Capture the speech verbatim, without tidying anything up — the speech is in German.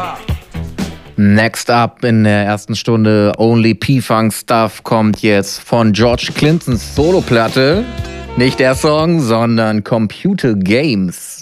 Next up in der ersten Stunde Only P-Funk Stuff kommt jetzt von George Clintons Soloplatte. Nicht der Song, sondern Computer Games.